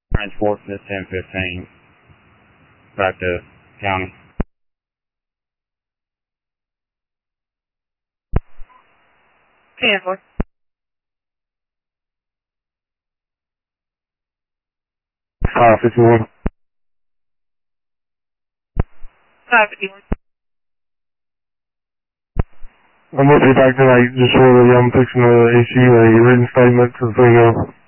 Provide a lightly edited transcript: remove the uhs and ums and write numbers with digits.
Transport to 1015. Back to county. 10-4. 551. 551. I'm with you back tonight, just shortly. I'm fixing to issue a written statement to the thing.